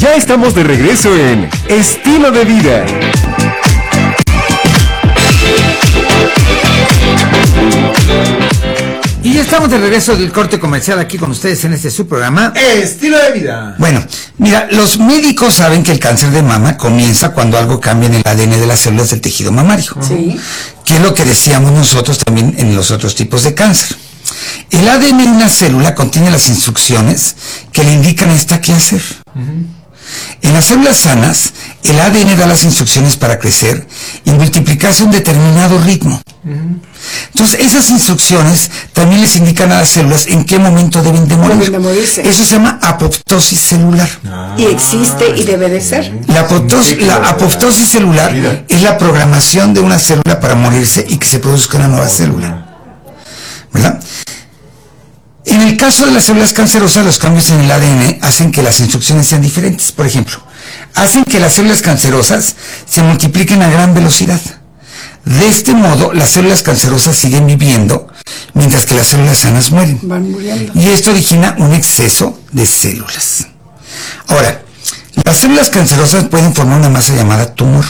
Ya estamos de regreso en Estilo de Vida. Y ya estamos de regreso del corte comercial aquí con ustedes en este su programa Estilo de Vida. Bueno, mira, los médicos saben que el cáncer de mama comienza cuando algo cambia en el ADN de las células del tejido mamario. Sí. Que es lo que decíamos nosotros también en los otros tipos de cáncer. El ADN de una célula contiene las instrucciones que le indican a esta qué hacer. En las células sanas, el ADN da las instrucciones para crecer y multiplicarse a un determinado ritmo. Entonces, esas instrucciones también les indican a las células en qué momento deben de morir. Deben de morirse. Eso se llama apoptosis celular. Y existe y debe de ser. La apoptosis celular es la programación de una célula para morirse y que se produzca una nueva célula. ¿Verdad? En el caso de las células cancerosas, los cambios en el ADN hacen que las instrucciones sean diferentes. Por ejemplo, hacen que las células cancerosas se multipliquen a gran velocidad. De este modo, las células cancerosas siguen viviendo, mientras que las células sanas mueren. Van muriendo. Y esto origina un exceso de células. Ahora, las células cancerosas pueden formar una masa llamada tumor.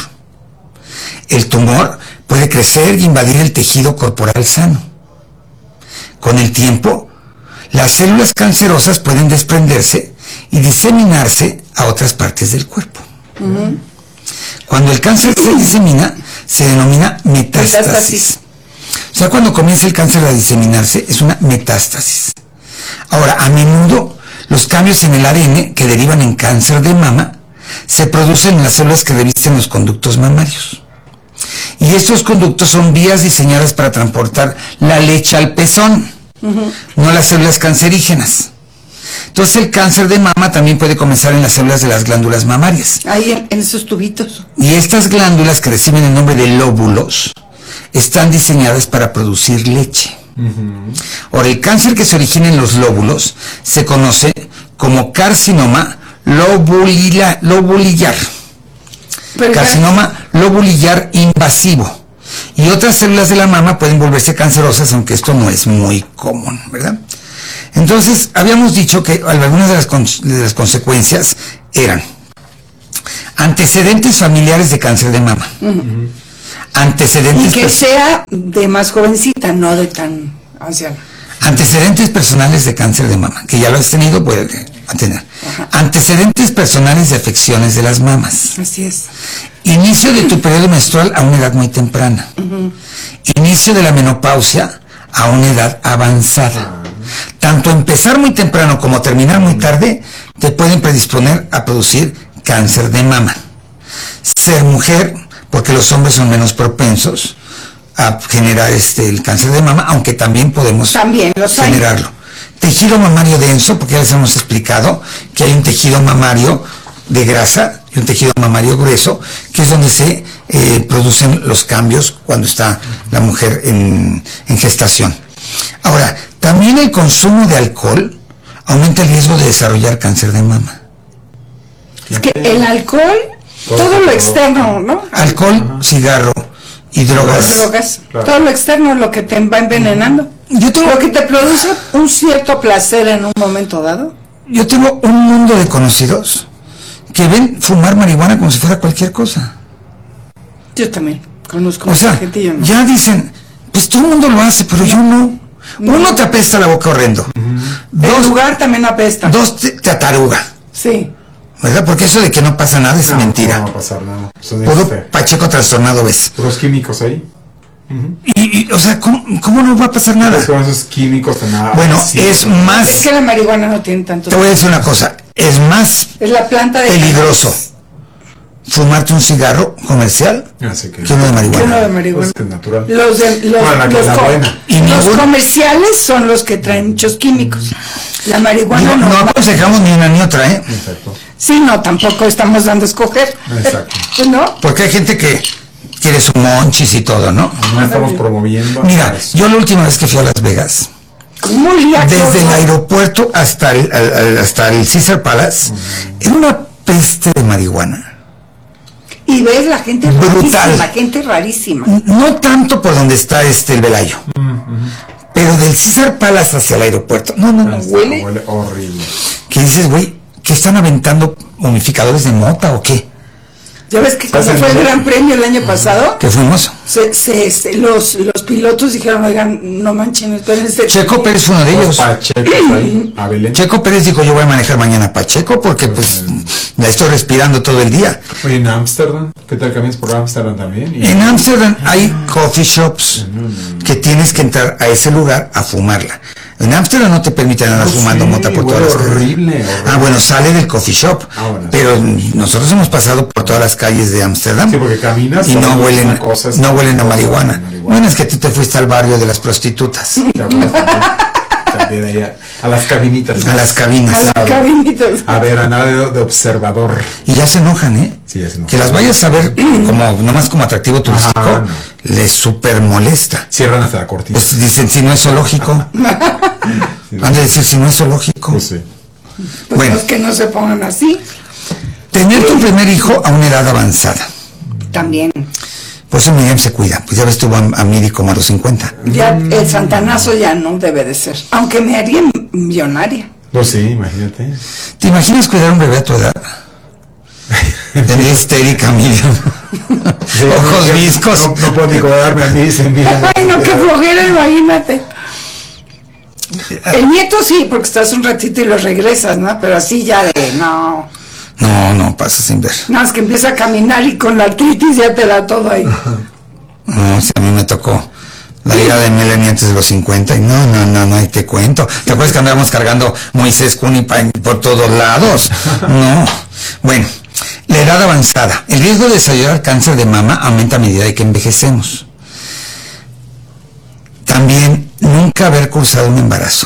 El tumor puede crecer y invadir el tejido corporal sano. Con el tiempo, las células cancerosas pueden desprenderse y diseminarse a otras partes del cuerpo. Cuando el cáncer se disemina, se denomina metástasis. O sea, cuando comienza el cáncer a diseminarse, es una metástasis. Ahora, a menudo, los cambios en el ADN que derivan en cáncer de mama se producen en las células que revisten los conductos mamarios. Y estos conductos son vías diseñadas para transportar la leche al pezón, no las células cancerígenas. Entonces el cáncer de mama también puede comenzar en las células de las glándulas mamarias. Ahí en esos tubitos. Y estas glándulas, que reciben el nombre de lóbulos, están diseñadas para producir leche. Ahora, el cáncer que se origina en los lóbulos se conoce como carcinoma lobulillar. Carcinoma lobulillar invasivo. Y otras células de la mama pueden volverse cancerosas, aunque esto no es muy común, ¿verdad? Entonces, habíamos dicho que algunas de las consecuencias eran antecedentes familiares de cáncer de mama. Antecedentes... Y que sea de más jovencita, no de tan anciana. Antecedentes personales de cáncer de mama, que ya lo has tenido, puede tener. Antecedentes personales de afecciones de las mamas. Así es. Inicio de tu periodo menstrual a una edad muy temprana. Inicio de la menopausia a una edad avanzada. Tanto empezar muy temprano como terminar muy tarde te pueden predisponer a producir cáncer de mama. Ser mujer, porque los hombres son menos propensos a generar el cáncer de mama, aunque también podemos generarlo. Tejido mamario denso, porque ya les hemos explicado que hay un tejido mamario de grasa y un tejido mamario grueso, que es donde se producen los cambios cuando está la mujer en gestación. Ahora, también el consumo de alcohol aumenta el riesgo de desarrollar cáncer de mama. Es que el alcohol, todo lo externo, ¿no? Alcohol, cigarro y drogas. Claro. Todo lo externo es lo que te va envenenando. Lo que te produce un cierto placer en un momento dado. Yo tengo un mundo de conocidos que ven fumar marihuana como si fuera cualquier cosa. Yo también conozco mucha gente. Yo no. Ya dicen, pues todo el mundo lo hace, pero yo no. Uno, te apesta la boca horrendo. El lugar también apesta. Dos, te ataruga. Sí. ¿Verdad? Porque eso de que no pasa nada es mentira. No va a pasar nada. Puro Pacheco trastornado ves. Puros químicos ahí. O sea, ¿cómo no va a pasar nada? Con esos químicos de nada. Bueno, es más... Es que la marihuana no tiene tanto... Te voy a decir una cosa. Es más la planta de peligroso fumarte un cigarro comercial que uno de marihuana. Pues que es natural. Los comerciales son los que traen muchos químicos. La marihuana no aconsejamos ni una ni otra, ¿eh? Exacto. Sí, no, tampoco estamos dando a escoger. Exacto. ¿No? Porque hay gente que quiere su monchis y todo, ¿no? No estamos promoviendo. Mira, yo la última vez que fui a Las Vegas, desde el aeropuerto hasta el Caesar Palace, era una peste de marihuana. Y ves la gente brutal, la gente rarísima. No tanto por donde está el Velayo, pero del Caesar Palace hacia el aeropuerto. No, huele horrible. Que dices, güey, que están aventando humidificadores de mota o qué? ¿Ya ves que cuando fue el Gran Premio el año pasado? ¿Qué fuimos? Los pilotos dijeron, oigan, no manchen, espérense. Checo Pérez fue uno de ellos. Pacheco ahí, a Belén. Checo Pérez dijo, yo voy a manejar mañana a Pacheco porque pues la estoy respirando todo el día. Oye, en Ámsterdam, ¿qué tal caminas por Ámsterdam también? En Ámsterdam hay coffee shops que tienes que entrar a ese lugar a fumarla. En Ámsterdam no te permiten andar fumando mota por todas las calles. Horrible. Ah, bueno, sale del coffee shop. Bueno, pero nosotros hemos pasado por todas las calles de Ámsterdam. Sí, porque caminas y no huelen, cosas, no huelen a marihuana. Bueno, es que tú te fuiste al barrio de las prostitutas. También ahí a las cabinitas. A las cabinas. A las cabinitas. A ver, a nada de observador. Y ya se enojan, ¿eh? Sí, ya se enojan. Que las vayas a ver como nomás como atractivo turístico, Ajá, no. les súper molesta. Cierran hasta la cortina. Pues dicen, si no es zoológico. Han de decir, si no es zoológico. Pues sí. Pues bueno, que no se pongan así. Tener tu primer hijo a una edad avanzada. También. Pues eso Miriam se cuida. Pues ya ves, tuvo a Miri como a los 50. Ya el santanazo ya no debe de ser. Aunque me haría millonaria. Pues sí, imagínate. ¿Te imaginas cuidar a un bebé a tu edad? Tendría histérica, Miriam. Ojos viscos. No puedo ni cuidarme a mí, se mira. Ay, no, qué flojera, imagínate. El nieto sí, porque estás un ratito y lo regresas, ¿no? Pero así ya de, no. No, pasa sin ver. Nada más que empieza a caminar y con la artritis ya te da todo ahí. No, si a mí me tocó la vida de Melanie antes de los 50 y no, ahí te cuento. ¿Te acuerdas que andábamos cargando Moisés Cuni por todos lados? No. Bueno, la edad avanzada. El riesgo de desarrollar cáncer de mama aumenta a medida de que envejecemos. También nunca haber cursado un embarazo.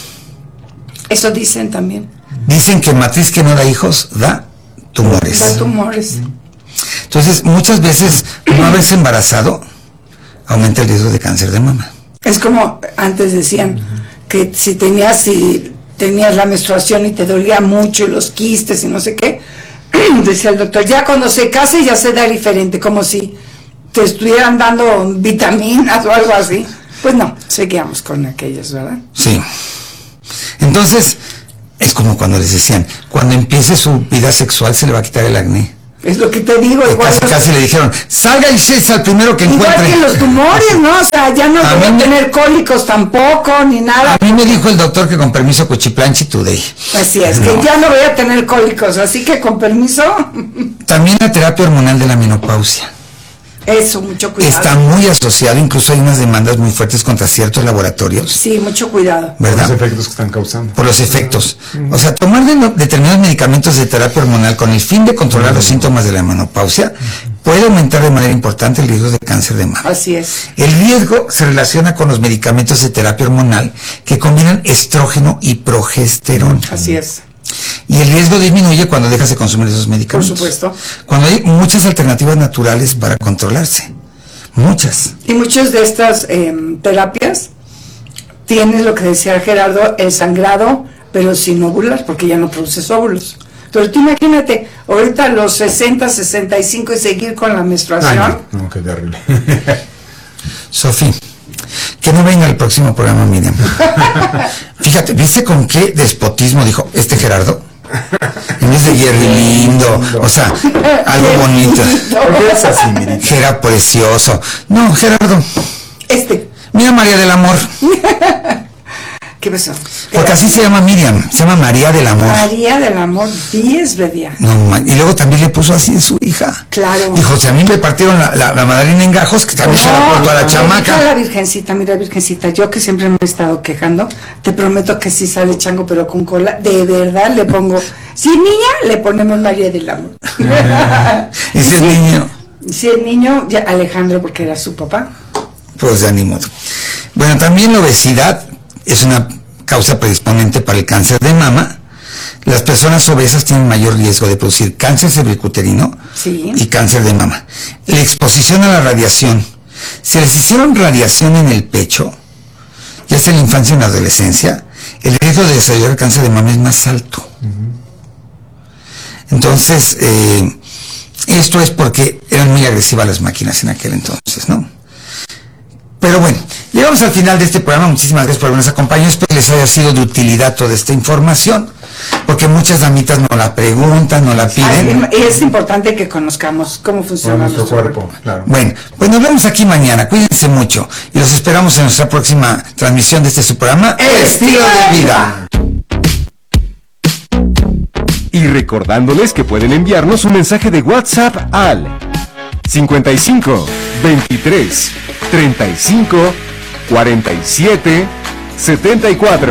Eso dicen también. Dicen que matriz que no da hijos da tumores. Da tumores. Entonces, muchas veces no haberse embarazado aumenta el riesgo de cáncer de mama. Es como antes decían que si tenías la menstruación y te dolía mucho y los quistes y no sé qué, decía el doctor, ya cuando se case ya se da diferente, como si te estuvieran dando vitaminas o algo así. Pues no, seguíamos con aquellos, ¿verdad? Sí. Entonces, es como cuando les decían, cuando empiece su vida sexual se le va a quitar el acné. Es lo que te digo. Igual casi le dijeron, salga y se al primero que encuentre. Igual que los tumores, ¿no? O sea, ya no voy a tener cólicos tampoco, ni nada. A mí me dijo el doctor que con permiso Cuchiplanchi Today. Así es, que ya no voy a tener cólicos, así que con permiso. También la terapia hormonal de la menopausia. Eso, mucho cuidado. Está muy asociado, incluso hay unas demandas muy fuertes contra ciertos laboratorios. Sí, mucho cuidado. ¿Verdad? Por los efectos que están causando. Por los efectos. O sea, tomar determinados medicamentos de terapia hormonal con el fin de controlar los síntomas de la menopausia puede aumentar de manera importante el riesgo de cáncer de mama. Así es. El riesgo se relaciona con los medicamentos de terapia hormonal que combinan estrógeno y progesterona. Así es. Y el riesgo disminuye cuando dejas de consumir esos medicamentos. Por supuesto. Cuando hay muchas alternativas naturales para controlarse. Muchas. Y muchas de estas terapias tienen lo que decía Gerardo, el sangrado, pero sin ovular, porque ya no produces óvulos. Pero tú imagínate, ahorita a los 60, 65 y seguir con la menstruación. Ay, no, qué terrible. Sofía, que no venga el próximo programa, Miriam. Fíjate, ¿viste con qué despotismo dijo este Gerardo? En vez de Jerry lindo, o sea, algo bonito. ¿Por qué es así, Miriam? Era precioso. No, Gerardo. Mira María del Amor. ¿Qué pasó? Porque así se llama Miriam, se llama María del Amor. María del Amor, 10 Bedia. No, y luego también le puso así a su hija. Claro. Dijo, si a mí me partieron la madrina en gajos, que también se la portó a la chamaca. Mira Virgencita, yo que siempre me he estado quejando, te prometo que sí sale chango, pero con cola, de verdad le pongo, si niña, le ponemos María del Amor. ¿Y si es niño? Si es niño, ya Alejandro, porque era su papá. Pues de ánimo. Bueno, también la obesidad es una causa predisponente para el cáncer de mama. Las personas obesas tienen mayor riesgo de producir cáncer cervicuterino y cáncer de mama. La exposición a la radiación. Si les hicieron radiación en el pecho, ya sea en la infancia o en la adolescencia, el riesgo de desarrollar cáncer de mama es más alto. Entonces, esto es porque eran muy agresivas las máquinas en aquel entonces, ¿no? Pero bueno, llegamos al final de este programa. Muchísimas gracias por habernos acompañado. Espero que les haya sido de utilidad toda esta información. porque muchas damitas no la preguntan, no la piden. Y es importante que conozcamos cómo funciona nuestro cuerpo, claro. Bueno, pues nos vemos aquí mañana, cuídense mucho y los esperamos en nuestra próxima transmisión de su programa Estilo de Vida. Y recordándoles que pueden enviarnos un mensaje de WhatsApp al 55 23 35 47 74.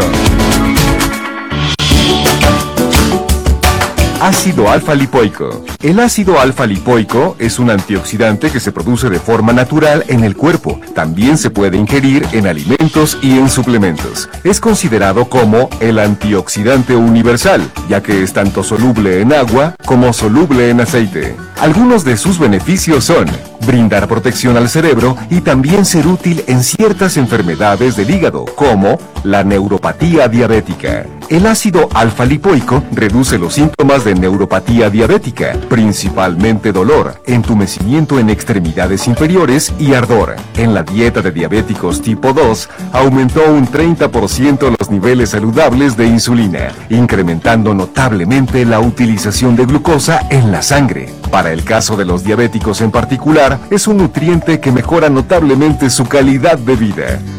Ácido alfa-lipoico. El ácido alfa-lipoico es un antioxidante que se produce de forma natural en el cuerpo. También se puede ingerir en alimentos y en suplementos. Es considerado como el antioxidante universal, ya que es tanto soluble en agua como soluble en aceite. Algunos de sus beneficios son brindar protección al cerebro y también ser útil en ciertas enfermedades del hígado, como la neuropatía diabética. El ácido alfa-lipoico reduce los síntomas de neuropatía diabética, principalmente dolor, entumecimiento en extremidades inferiores y ardor. En la dieta de diabéticos tipo 2, aumentó un 30% los niveles saludables de insulina, incrementando notablemente la utilización de glucosa en la sangre. Para el caso de los diabéticos en particular, es un nutriente que mejora notablemente su calidad de vida.